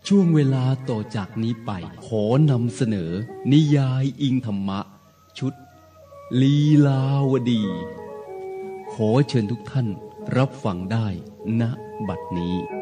ช่วงเวลาต่อจากนี้ไปขอนำเสนอนิยายอิงธรรมะชุดลีลาวดีขอเชิญทุกท่านรับฟังได้ณบัดนี้